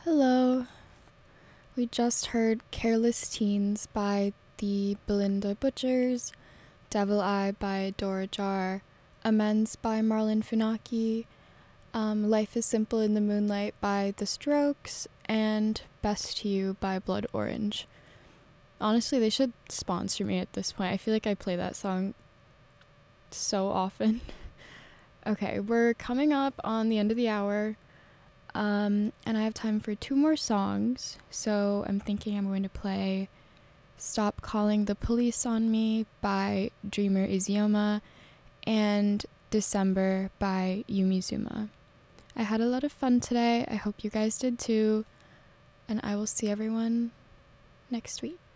Hello. We just heard Careless Teens by the Belinda Butchers, Devil Eye by Dora Jar, Amends by Marlon Funaki, Life is Simple in the Moonlight by The Strokes, and Best to You by Blood Orange. Honestly, they should sponsor me at this point. I feel like I play that song so often. Okay, we're coming up on the end of the hour. And I have time for 2 more songs, so I'm thinking I'm going to play Stop Calling the Police on Me by Dreamer Izioma and December by Yumizuma. I had a lot of fun today. I hope you guys did too, and I will see everyone next week.